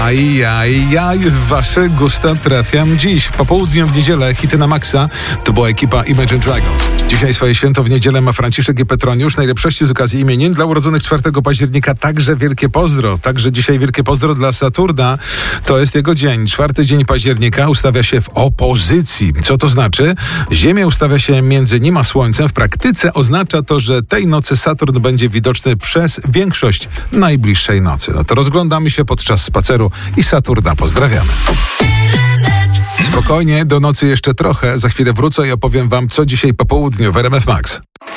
Ajajaj, w wasze gusta trafiam dziś. Po południu w niedzielę hity na maksa. To była ekipa Imagine Dragons. Dzisiaj swoje święto w niedzielę ma Franciszek i Petroniusz. Najlepszości z okazji imienin. Dla urodzonych 4 października także wielkie pozdro. Także dzisiaj wielkie pozdro dla Saturna. To jest jego dzień. 4 dzień października ustawia się w opozycji. Co to znaczy? Ziemia ustawia się między nim a Słońcem. W praktyce oznacza to, że tej nocy Saturn będzie widoczny przez większość najbliższej nocy. No to rozglądamy się podczas spaceru i Saturna pozdrawiamy. Spokojnie, do nocy jeszcze trochę. Za chwilę wrócę i opowiem wam, co dzisiaj po południu w RMF Max.